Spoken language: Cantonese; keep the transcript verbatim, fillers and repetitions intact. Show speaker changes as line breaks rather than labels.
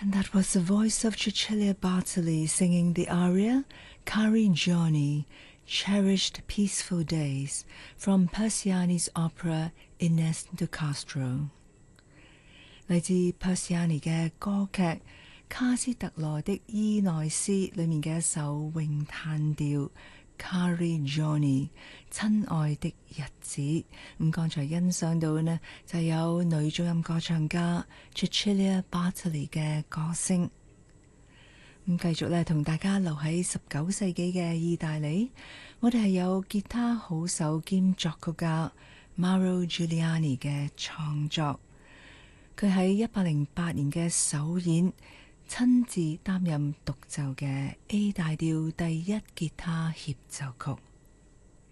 And that was the voice of Cecilia Bartoli singing the aria Cari Giorni, Cherished Peaceful Days from Persiani's opera Inés de Castro。 嚟自 Persiani 嘅歌劇卡斯特羅的伊內斯裏面嘅一首詠嘆調 Cari Giorni， 親愛的日子。咁剛才欣賞到呢，就有女中音歌唱家 Cecilia Bartoli 嘅歌聲。咁繼續咧，同大家留喺十九世紀嘅意大利，我哋係有吉他好手兼作曲家 Mauro Giuliani 嘅創作。佢喺一八零八年嘅首演，親自擔任獨奏嘅 A 大調第一吉他協奏曲。